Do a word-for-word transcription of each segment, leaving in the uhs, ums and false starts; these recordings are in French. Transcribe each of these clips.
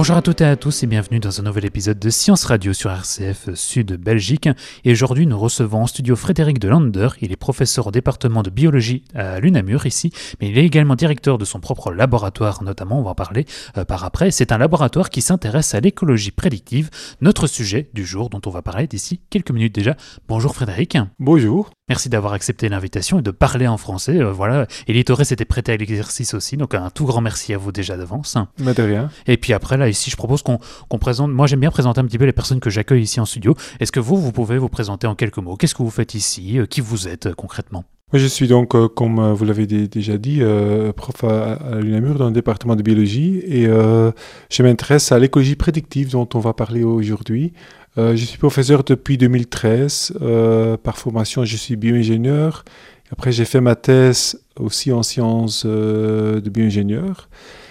Bonjour à toutes et à tous et bienvenue dans un nouvel épisode de Science Radio sur R C F Sud Belgique. Et aujourd'hui nous recevons en studio Frédéric de Lander. Il est professeur au département de biologie à l'UNAMUR ici, mais il est également directeur de son propre laboratoire, notamment on va en parler euh, par après. C'est un laboratoire qui s'intéresse à l'écologie prédictive, notre sujet du jour dont on va parler d'ici quelques minutes déjà. Bonjour Frédéric. Bonjour. Merci d'avoir accepté l'invitation et de parler en français. Euh, voilà, Elitore s'était prêté à l'exercice aussi, donc un tout grand merci à vous déjà d'avance. Mais de rien. Et puis après, là, ici, je propose qu'on, qu'on présente... Moi, j'aime bien présenter un petit peu les personnes que j'accueille ici en studio. Est-ce que vous, vous pouvez vous présenter en quelques mots ? Qu'est-ce que vous faites ici ? Qui vous êtes, euh, concrètement ? Moi, je suis donc, euh, comme euh, vous l'avez d- déjà dit, euh, prof à, à l'UNAMUR dans le département de biologie. Et euh, je m'intéresse à l'écologie prédictive dont on va parler aujourd'hui. Euh, je suis professeur depuis deux mille treize. Euh, par formation, je suis bioingénieur. Après, j'ai fait ma thèse aussi en sciences euh, de bioingénieur.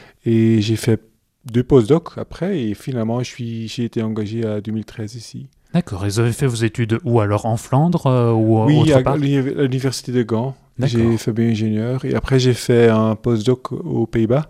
Et j'ai fait deux post-docs après. Et finalement, je suis, j'ai été engagé à deux mille treize ici. D'accord. Et vous avez fait vos études où alors ? En Flandre euh, ou Oui, autre à, part ? à l'université de Gand. D'accord. J'ai fait bioingénieur. Et après, j'ai fait un post-doc aux Pays-Bas.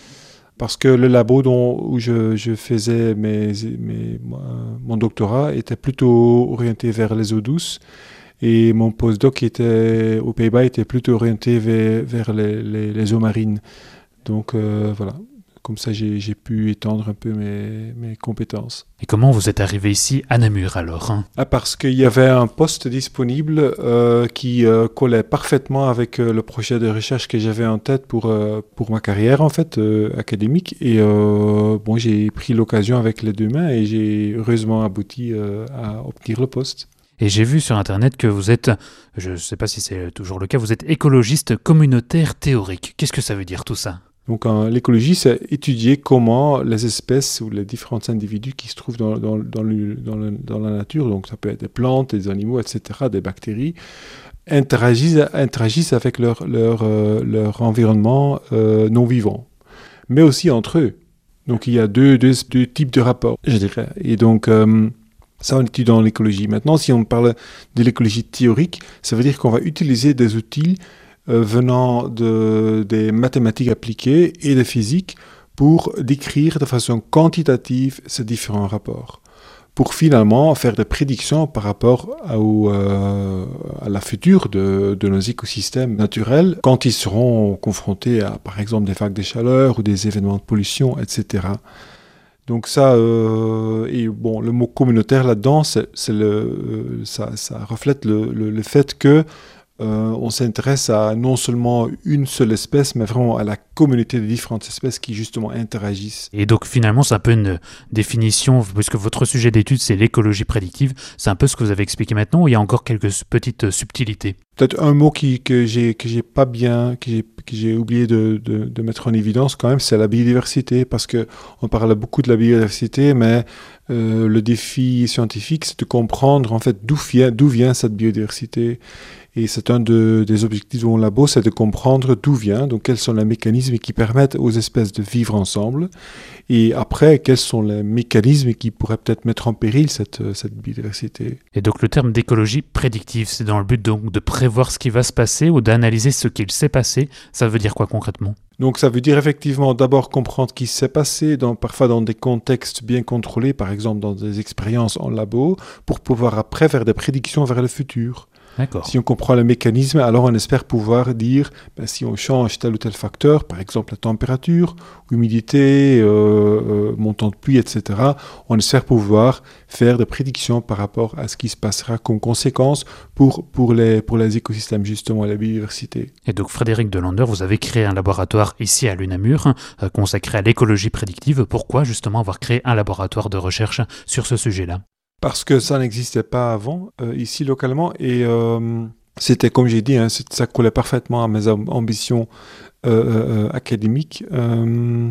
Parce que le labo dont, où je, je faisais mes, mes, mon doctorat était plutôt orienté vers les eaux douces. Et mon postdoc était, aux Pays-Bas était plutôt orienté vers, vers les, les, les eaux marines. Donc euh, voilà, comme ça j'ai, j'ai pu étendre un peu mes, mes compétences. Et comment vous êtes arrivé ici à Namur alors hein ? Ah, parce qu'il y avait un poste disponible euh, qui euh, collait parfaitement avec euh, le projet de recherche que j'avais en tête pour, euh, pour ma carrière en fait, euh, académique. Et euh, bon, j'ai pris l'occasion avec les deux mains et j'ai heureusement abouti euh, à obtenir le poste. Et j'ai vu sur Internet que vous êtes, je ne sais pas si c'est toujours le cas, vous êtes écologiste communautaire théorique. Qu'est-ce que ça veut dire tout ça ? Donc en, l'écologie, c'est étudier comment les espèces ou les différents individus qui se trouvent dans, dans, dans, le, dans, le, dans la nature, donc ça peut être des plantes, des animaux, et cetera, des bactéries, interagissent, interagissent avec leur, leur, euh, leur environnement euh, non vivant, mais aussi entre eux. Donc il y a deux, deux, deux types de rapports, je dirais. Et donc... Euh, Ça, on étudie dans l'écologie. Maintenant, si on parle de l'écologie théorique, ça veut dire qu'on va utiliser des outils euh, venant de, des mathématiques appliquées et de physique pour décrire de façon quantitative ces différents rapports, pour finalement faire des prédictions par rapport à, au, euh, à la future de, de nos écosystèmes naturels quand ils seront confrontés à, par exemple, des vagues de chaleur ou des événements de pollution, et cetera. Donc ça, euh, et bon, le mot communautaire là-dedans, c'est, c'est le, euh, ça, ça reflète le, le, le fait que euh, on s'intéresse à non seulement une seule espèce, mais vraiment à la communauté de différentes espèces qui justement interagissent. Et donc finalement, c'est un peu une définition, puisque votre sujet d'étude, c'est l'écologie prédictive, c'est un peu ce que vous avez expliqué maintenant, ou il y a encore quelques petites subtilités ? Peut-être un mot qui, que j'ai que j'ai pas bien, que j'ai, que j'ai oublié de, de, de mettre en évidence quand même, c'est la biodiversité, parce que on parle beaucoup de la biodiversité, mais euh, le défi scientifique, c'est de comprendre en fait d'où vient, d'où vient cette biodiversité. Et c'est un de, des objectifs de mon labo, c'est de comprendre d'où vient, donc quels sont les mécanismes qui permettent aux espèces de vivre ensemble, et après, quels sont les mécanismes qui pourraient peut-être mettre en péril cette, cette biodiversité. Et donc le terme d'écologie prédictive, c'est dans le but donc de prévoir ce qui va se passer ou d'analyser ce qu'il s'est passé. Ça veut dire quoi concrètement ? Donc ça veut dire effectivement d'abord comprendre ce qui s'est passé, dans, parfois dans des contextes bien contrôlés, par exemple dans des expériences en labo, pour pouvoir après faire des prédictions vers le futur. D'accord. Si on comprend le mécanisme, alors on espère pouvoir dire, ben, si on change tel ou tel facteur, par exemple la température, humidité, euh, euh, montant de pluie, et cetera, on espère pouvoir faire des prédictions par rapport à ce qui se passera comme conséquence pour, pour, les, pour les écosystèmes, justement, et la biodiversité. Et donc Frédéric de Lander, vous avez créé un laboratoire ici à l'UNAMUR, euh, consacré à l'écologie prédictive. Pourquoi justement avoir créé un laboratoire de recherche sur ce sujet-là ? Parce que ça n'existait pas avant, euh, ici localement, et euh, c'était, comme j'ai dit, hein, ça collait parfaitement à mes ambitions euh, euh, académiques. Euh,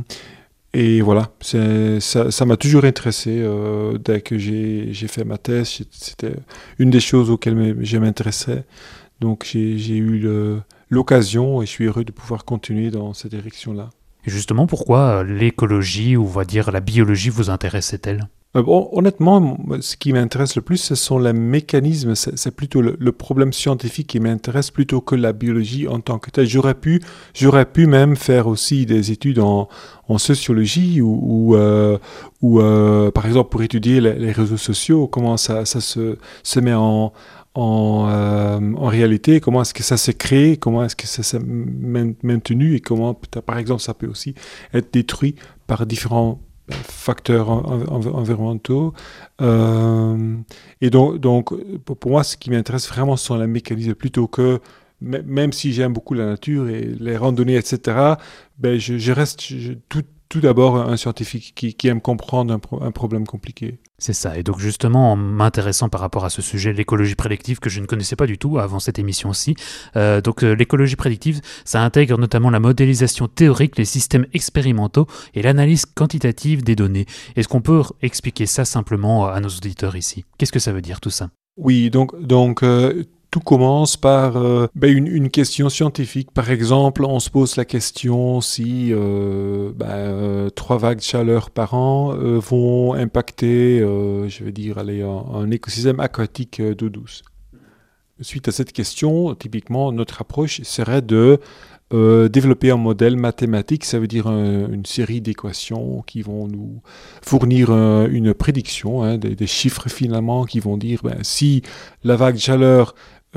et voilà, c'est, ça, ça m'a toujours intéressé euh, dès que j'ai, j'ai fait ma thèse. C'était une des choses auxquelles je m'intéressais. Donc j'ai, j'ai eu le, l'occasion et je suis heureux de pouvoir continuer dans cette direction-là. Et justement, pourquoi l'écologie, ou on va dire la biologie, vous intéressait-elle ? Euh, bon, honnêtement, ce qui m'intéresse le plus, ce sont les mécanismes. C'est, c'est plutôt le, le problème scientifique qui m'intéresse plutôt que la biologie en tant que telle. J'aurais pu, j'aurais pu même faire aussi des études en, en sociologie ou, ou, euh, ou euh, par exemple, pour étudier les, les réseaux sociaux, comment ça, ça se, se met en, en, euh, en réalité, comment est-ce que ça s'est créé, comment est-ce que ça s'est maintenu et comment, par exemple, ça peut aussi être détruit par différents facteurs en, en, environnementaux. Euh, et donc, donc, pour, pour moi, ce qui m'intéresse vraiment, ce sont les mécanismes, plutôt que, même si j'aime beaucoup la nature et les randonnées, et cetera, ben je, je reste je, tout, tout d'abord un scientifique qui, qui aime comprendre un, pro, un problème compliqué. C'est ça, et donc justement en m'intéressant par rapport à ce sujet, l'écologie prédictive, que je ne connaissais pas du tout avant cette émission-ci, euh, donc euh, l'écologie prédictive, ça intègre notamment la modélisation théorique, les systèmes expérimentaux et l'analyse quantitative des données. Est-ce qu'on peut expliquer ça simplement à nos auditeurs ici ? Qu'est-ce que ça veut dire tout ça ? Oui, donc, donc euh, tout commence par euh, ben une, une question scientifique. Par exemple, on se pose la question si euh, ben, euh, trois vagues de chaleur par an euh, vont impacter, euh, je veux dire, allez, un, un écosystème aquatique euh, d'eau douce. Suite à cette question, typiquement, notre approche serait de euh, développer un modèle mathématique, ça veut dire un, une série d'équations qui vont nous fournir un, une prédiction, hein, des, des chiffres finalement qui vont dire ben, si la vague de chaleur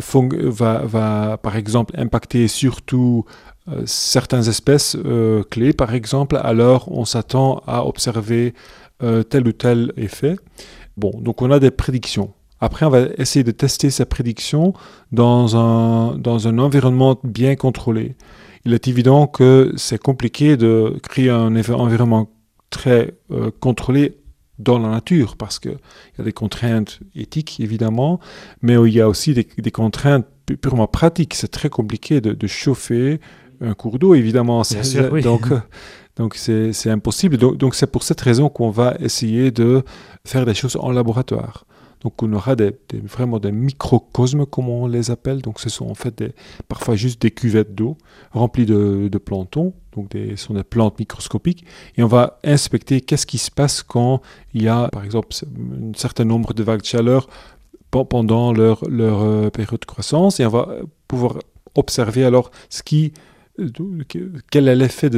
Va, va, par exemple, impacter surtout euh, certaines espèces euh, clés, par exemple, alors on s'attend à observer euh, tel ou tel effet. Bon, donc on a des prédictions. Après, on va essayer de tester ces prédictions dans un, dans un environnement bien contrôlé. Il est évident que c'est compliqué de créer un environnement très euh, contrôlé dans la nature, parce qu'il y a des contraintes éthiques, évidemment, mais il y a aussi des, des contraintes purement pratiques. C'est très compliqué de, de chauffer un cours d'eau, évidemment. Bien sûr, oui. Donc, donc c'est, c'est impossible. Donc, donc c'est pour cette raison qu'on va essayer de faire des choses en laboratoire. Donc on aura des, des, vraiment des microcosmes, comme on les appelle. Donc ce sont en fait des, parfois juste des cuvettes d'eau remplies de, de plancton. Donc des, ce sont des plantes microscopiques. Et on va inspecter qu'est-ce qui se passe quand il y a, par exemple, un certain nombre de vagues de chaleur pendant leur, leur euh, période de croissance. Et on va pouvoir observer alors ce qui, quel est l'effet de